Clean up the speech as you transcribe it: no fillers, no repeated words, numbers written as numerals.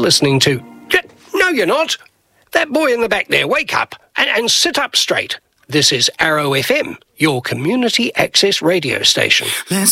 listening to... No, you're not. That boy in the back there, wake up and sit up straight. This is Arrow FM, your community access radio station.